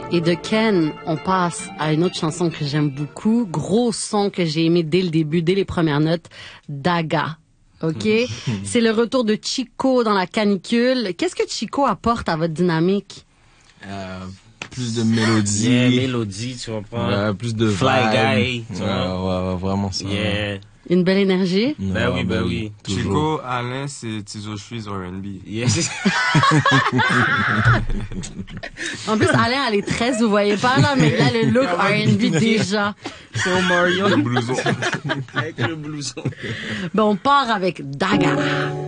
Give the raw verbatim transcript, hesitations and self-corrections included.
Et de Ken, on passe à une autre chanson que j'aime beaucoup. Gros son que j'ai aimé dès le début, dès les premières notes. Daga. OK? C'est le retour de Chico dans la canicule. Qu'est-ce que Chico apporte à votre dynamique? Euh, plus de mélodie. Yeah, mélodie, tu comprends? Ouais, plus de Fly vibe. guy, tu Ouais, vois? ouais, ouais, vraiment ça. Yeah. Une belle énergie? Ben Ouais, oui, ben oui. toujours. Chico, Alain, c'est Tizo Suisse R and B. Yes. En plus, Alain, elle est très, vous voyez pas, là, mais là, le look R and B déjà. C'est au Mario. Le blouson. Avec le blouson. Ben, on part avec Daga.